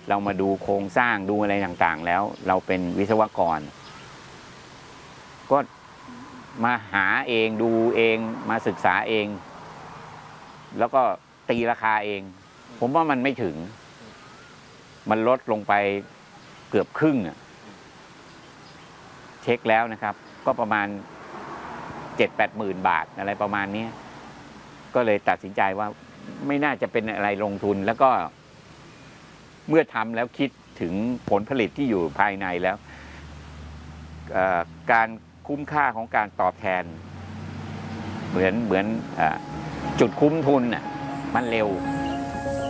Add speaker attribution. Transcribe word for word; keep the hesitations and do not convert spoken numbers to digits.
Speaker 1: เรามาดูโครงสร้างดูอะไรต่างๆแล้วเราเป็นวิศวกรก็มาหาเองดูเองมาศึกษาเอง แล้วก็ตีราคาเอง ผมว่ามันไม่ถึงมันลดลงไปเกือบครึ่งอะเช็คแล้วนะครับก็ประมาณเจ็ดแปดหมื่นบาทอะไรประมาณนี้ก็เลยตัดสินใจว่าไม่น่าจะเป็นอะไรลงทุนแล้วก็เมื่อทำแล้วคิดถึงผลผลิตที่อยู่ภายในแล้วการคุ้มค่าของการตอบแทนเหมือนเหมือนจุดคุ้มทุนน่ะมันเร็ว